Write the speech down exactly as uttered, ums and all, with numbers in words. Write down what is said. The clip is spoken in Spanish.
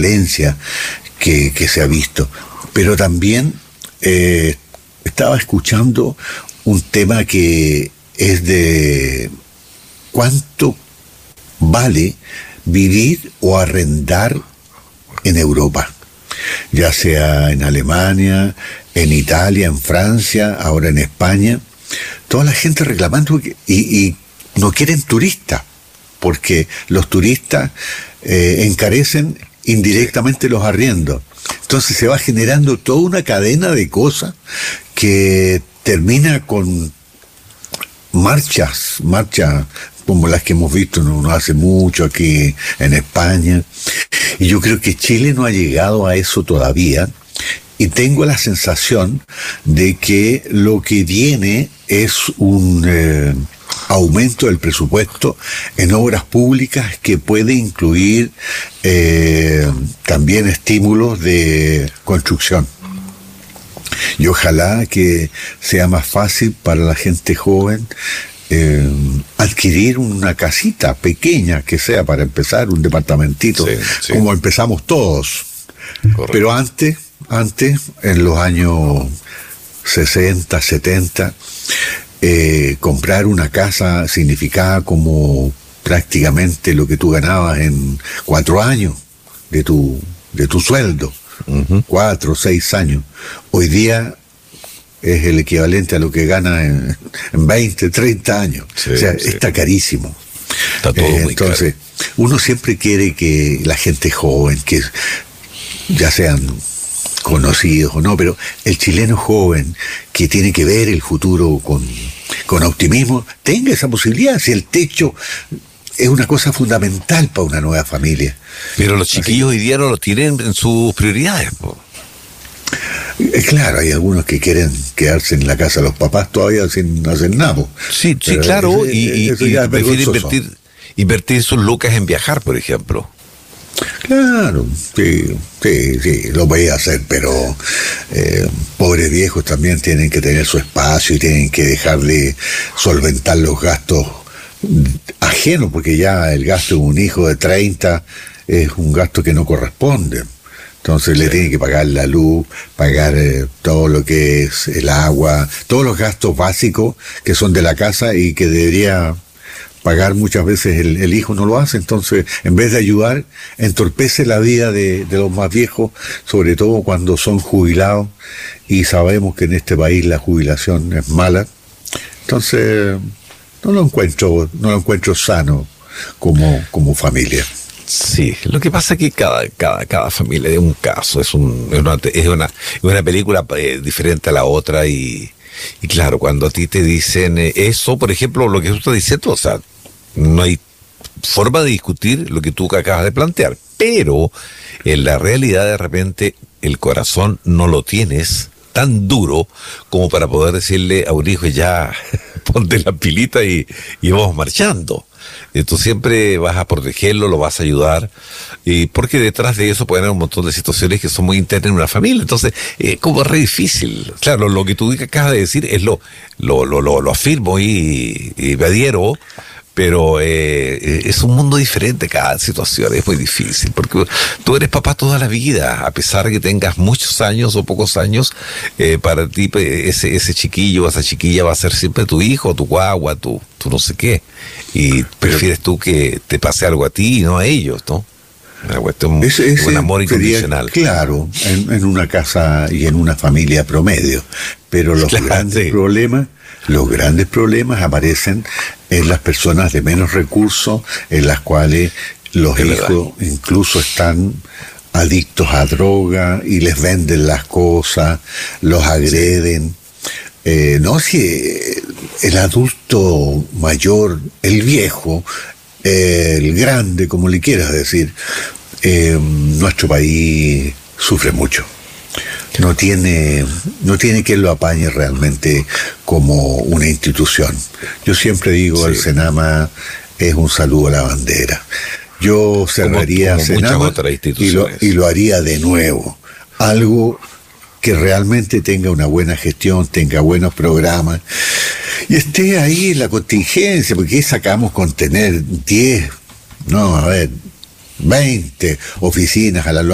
violencia que, que se ha visto. Pero también eh, estaba escuchando un tema que es de cuánto vale vivir o arrendar en Europa, ya sea en Alemania, en Italia, en Francia, ahora en España. Toda la gente reclamando y, y no quieren turistas, porque los turistas eh, encarecen indirectamente los arriendos. Entonces se va generando toda una cadena de cosas que termina con marchas, marchas como las que hemos visto no, no hace mucho aquí en España. Y yo creo que Chile no ha llegado a eso todavía. Y tengo la sensación de que lo que viene es un eh, aumento del presupuesto en obras públicas que puede incluir eh, también estímulos de construcción. Y ojalá que sea más fácil para la gente joven eh, adquirir una casita pequeña, que sea para empezar, un departamentito, sí, sí. Como empezamos todos. Correcto. Pero antes... Antes, en los años sesenta, setenta, eh, comprar una casa significaba como prácticamente lo que tú ganabas en cuatro años de tu, de tu sueldo, uh-huh. cuatro, seis años. Hoy día es el equivalente a lo que gana en, en veinte, treinta años. Sí, o sea, sí. Está carísimo. Está todo eh, muy entonces, caro. Uno siempre quiere que la gente joven, que ya sean conocidos o no, pero el chileno joven que tiene que ver el futuro con, con optimismo, tenga esa posibilidad, si el techo es una cosa fundamental para una nueva familia. Pero los chiquillos hoy día no lo tienen en sus prioridades, po. Eh, claro, hay algunos que quieren quedarse en la casa de los papás todavía sin hacer nada. Sí, sí, claro, ese, y, y, y prefieren invertir, invertir sus lucas en viajar, por ejemplo. Claro, sí, sí, sí, lo voy a hacer, pero eh, pobres viejos también tienen que tener su espacio y tienen que dejar de solventar los gastos ajenos, porque ya el gasto de un hijo de treinta es un gasto que no corresponde. Entonces sí. Le tienen que pagar la luz, pagar eh, todo lo que es el agua, todos los gastos básicos que son de la casa y que debería pagar muchas veces el, el hijo no lo hace. Entonces, en vez de ayudar, entorpece la vida de, de los más viejos, sobre todo cuando son jubilados, y sabemos que en este país la jubilación es mala. Entonces, no lo encuentro, no lo encuentro sano como, como familia. Sí, lo que pasa es que cada, cada, cada familia es un caso, es, un, es, una, es, una, es una película eh, diferente a la otra, y, y claro, cuando a ti te dicen eh, eso, por ejemplo, lo que tú estás diciendo, o sea, no hay forma de discutir lo que tú acabas de plantear, pero en la realidad de repente el corazón no lo tienes tan duro como para poder decirle a un hijo, ya ponte la pilita y, y vamos marchando. Y tú siempre vas a protegerlo, lo vas a ayudar, y porque detrás de eso pueden haber un montón de situaciones que son muy internas en una familia. Entonces, eh, como es re difícil. Claro, lo que tú acabas de decir es lo, lo, lo, lo, lo afirmo y, y me adhiero. Pero eh, es un mundo diferente cada situación, es muy difícil, porque tú eres papá toda la vida, a pesar de que tengas muchos años o pocos años, eh, para ti ese, ese chiquillo, esa chiquilla va a ser siempre tu hijo, tu guagua, tu, tu no sé qué, y prefieres tú que te pase algo a ti y no a ellos, ¿no? Una cuestión, ese, ese un amor incondicional. Sería, claro, en, en una casa y en una familia promedio, pero los claro, grandes sí. problemas... Los grandes problemas aparecen en las personas de menos recursos, en las cuales los es hijos verdad. Incluso están adictos a droga y les venden las cosas, los agreden. Eh, no, si el adulto mayor, el viejo, eh, el grande, como le quieras decir, eh, nuestro país sufre mucho. No tiene, no tiene quien lo apañe realmente como una institución. Yo siempre digo, sí. El Senama es un saludo a la bandera. Yo cerraría Senama y lo, y lo haría de nuevo. Algo que realmente tenga una buena gestión, tenga buenos programas y esté ahí en la contingencia, porque sacamos con tener diez, no, a ver, veinte oficinas a la